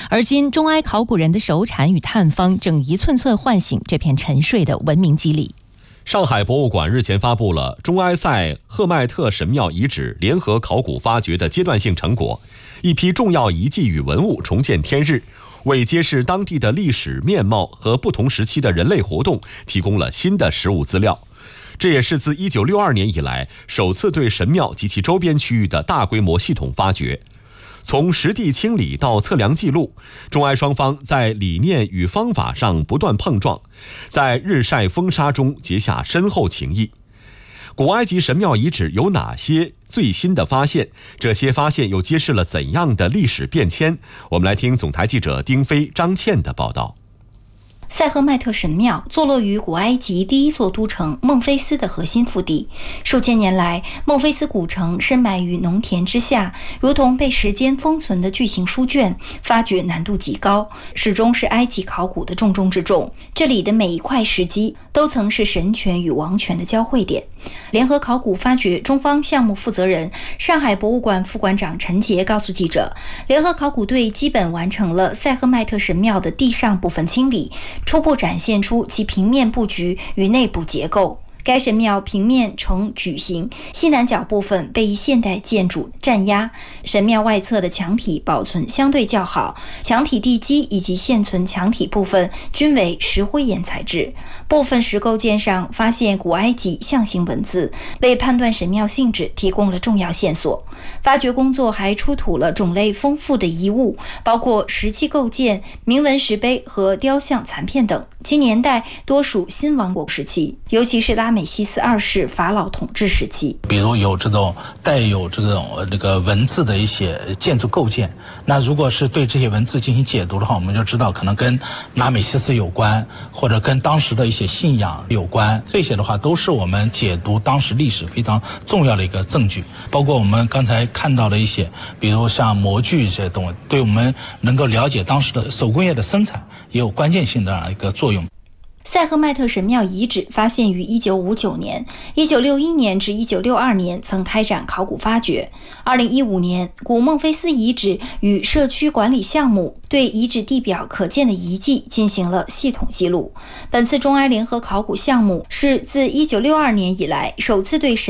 而今，中埃考古人的手铲与探方正一寸寸唤醒这片沉睡的文明肌理。 上海博物馆日前发布了中埃塞赫迈特神庙遗址联合考古发掘的阶段性成果，一批重要遗迹与文物重见天日，为揭示当地的历史面貌和不同时期的人类活动提供了新的实物资料。这也是自1962年以来首次对神庙及其周边区域的大规模系统发掘。从实地清理到测量记录，中埃双方在理念与方法上不断碰撞，在日晒风沙中结下深厚情谊。古埃及神庙遗址有哪些最新的发现？这些发现又揭示了怎样的历史变迁？我们来听总台记者丁飞、张倩的报道。 塞赫迈特神庙坐落于古埃及第一座都城孟菲斯的核心腹地。数千年来，孟菲斯古城深埋于农田之下，如同被时间封存的巨型书卷，发掘难度极高，始终是埃及考古的重中之重。这里的每一块石基都曾是神权与王权的交汇点。联合考古发掘中方项目负责人、上海博物馆副馆长陈杰告诉记者，联合考古队基本完成了塞赫迈特神庙的地上部分清理，初步展现出其平面布局与内部结构。该神庙平面呈矩形，西南角部分被一现代建筑占压，神庙外侧的墙体保存相对较好，墙体地基以及现存墙体部分均为石灰岩材质。部分石构件上发现古埃及象形文字，为判断神庙性质提供了重要线索。发掘工作还出土了种类丰富的遗物，包括石器构件、铭文石碑和雕像残片等，其年代多属新王国时期，尤其是拉美西斯2世法老统治时期。 比如有这种带有这个文字的一些建筑构件，那如果是对这些文字进行解读的话，我们就知道可能跟拉美西斯有关，或者跟当时的一些信仰有关，这些的话都是我们解读当时历史非常重要的一个证据。包括我们刚才看到的一些，比如像模具这些东西，对我们能够了解当时的手工业的生产也有关键性的一个作用。 塞赫迈特神庙遗址发现于1959年，1961年至1962年曾开展考古发掘。2015年，古孟菲斯遗址与社区管理项目对遗址地表可见的遗迹进行了系统记录。本次中埃联合考古项目是自1962年以来首次对